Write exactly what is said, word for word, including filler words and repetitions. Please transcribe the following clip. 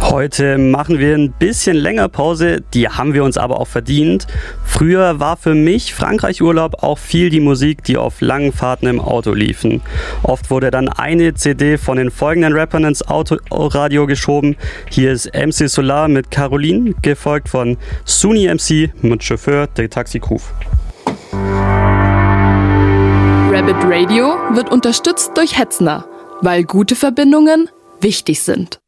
Heute machen wir ein bisschen länger Pause, die haben wir uns aber auch verdient. Früher war für mich Frankreich-Urlaub auch viel die Musik, die auf langen Fahrten im Auto liefen. Oft wurde dann eine C D von den folgenden Rappern ins Autoradio geschoben. Hier ist M C Solar mit Caroline, gefolgt von Suni M C mit Chauffeur der Taxi Crew. Rabbit Radio wird unterstützt durch Hetzner, weil gute Verbindungen wichtig sind.